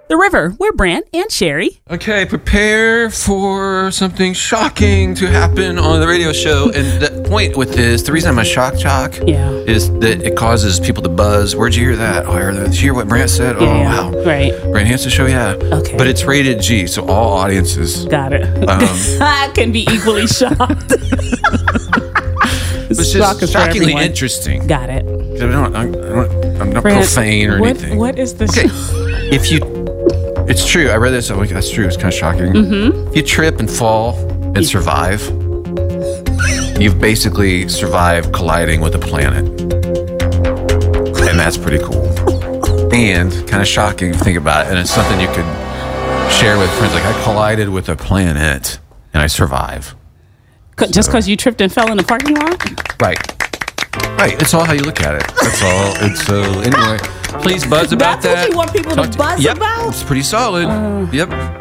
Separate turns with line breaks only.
The River. We're Brant and Sherry.
Okay, prepare for something shocking to happen on the radio show. And the point with this, the reason I'm a shock jock is that it causes people to buzz. Where'd you hear that? Oh, I heard that. Did you hear what Brant said? Oh, wow.
Right.
Brant Hansen show, yeah.
Okay.
But it's rated G, so all audiences.
Got it. I can be equally shocked.
It's just shockingly interesting.
Got it.
I'm not
Brant,
profane or anything.
What is this?
Okay. It's true. I read this. I'm like, that's true. It's kind of shocking. Mm-hmm. If you trip and fall and survive, you've basically survived colliding with a planet. And that's pretty cool. And kind of shocking if you think about it. And it's something you could share with friends. Like, I collided with a planet and I survive.
Just because you tripped and fell in the parking lot?
Right. It's all how you look at it. That's all. And so, anyway, please buzz about that.
That's what you want people to buzz about?
It's pretty solid. Yep.